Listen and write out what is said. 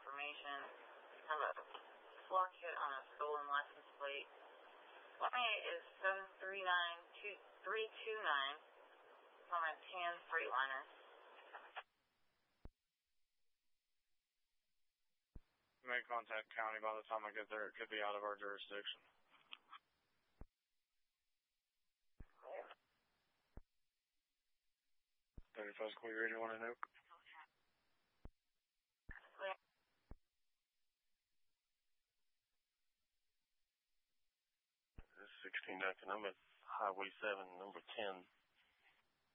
confirmation of a flock hit on a stolen license plate. Flight is 739329 from a tan Freightliner. May contact county. By the time I get there, it could be out of our jurisdiction. Clear. 35 Square Radio, want to know? Clear. This is 16 Duncan. I'm at Highway 7, number 10.